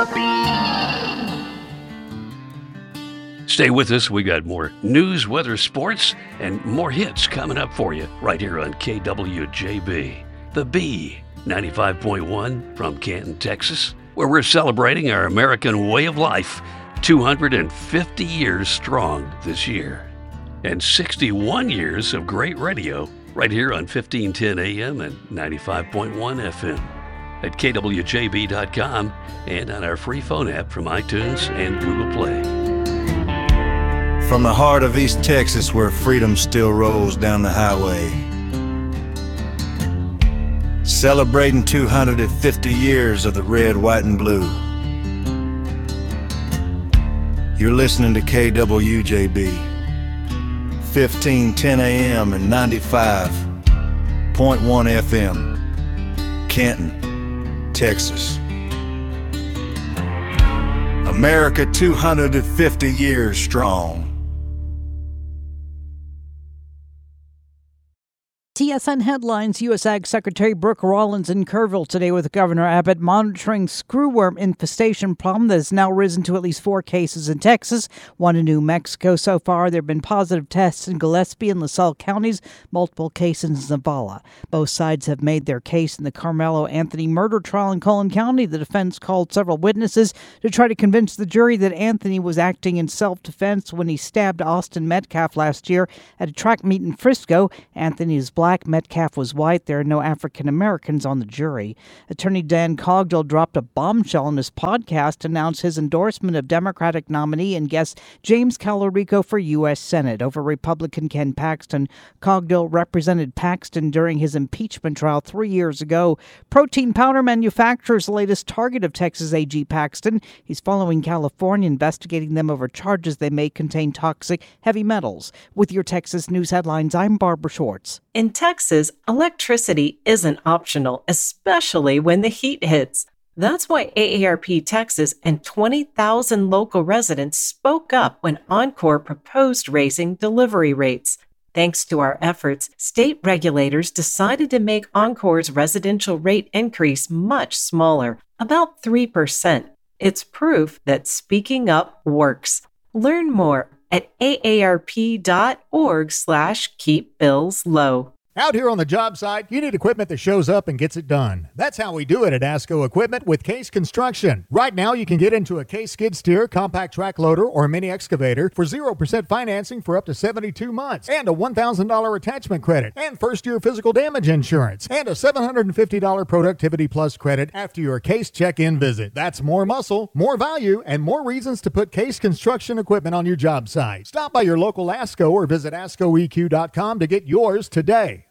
Stay with us. We got more news, weather, sports, and more hits coming up for you right here on KWJB. The B, 95.1 from Canton, Texas, where we're celebrating our American way of life, 250 years strong this year. And 61 years of great radio right here on 1510 AM and 95.1 FM. At KWJB.com and on our free phone app from iTunes and Google Play. From the heart of East Texas, where freedom still rolls down the highway, celebrating 250 years of the red, white, and blue. You're listening to KWJB, 1510 AM and 95.1 FM, Canton, Texas. America 250 years strong. TSN Headlines. U.S. Ag Secretary Brooke Rollins in Kerrville today with Governor Abbott monitoring screwworm infestation problem that has now risen to at least 4 cases in Texas, 1 in New Mexico. So far, there have been positive tests in Gillespie and LaSalle counties, multiple cases in Zavala. Both sides have made their case in the Carmelo Anthony murder trial in Cullen County. The defense called several witnesses to try to convince the jury that Anthony was acting in self-defense when he stabbed Austin Metcalf last year at a track meet in Frisco. Anthony is black, Metcalf was white. There are no African Americans on the jury. Attorney Dan Cogdill dropped a bombshell on his podcast to announce his endorsement of Democratic nominee and guest James Calorico for U.S. Senate over Republican Ken Paxton. Cogdill represented Paxton during his impeachment trial 3 years ago. Protein powder manufacturer's latest target of Texas AG Paxton. He's following California, investigating them over charges they may contain toxic heavy metals. With your Texas news headlines, I'm Barbara Schwartz. In Texas, electricity isn't optional, especially when the heat hits. That's why AARP Texas and 20,000 local residents spoke up when Oncor proposed raising delivery rates. Thanks to our efforts, state regulators decided to make Oncor's residential rate increase much smaller, about 3%. It's proof that speaking up works. Learn more at aarp.org/keepbillslow. Out here on the job site, you need equipment that shows up and gets it done. That's how we do it at ASCO Equipment with Case Construction. Right now, you can get into a Case skid steer, compact track loader, or mini excavator for 0% financing for up to 72 months, and a $1,000 attachment credit, and first-year physical damage insurance, and a $750 Productivity Plus credit after your Case check-in visit. That's more muscle, more value, and more reasons to put Case Construction equipment on your job site. Stop by your local ASCO or visit ASCOEQ.com to get yours today.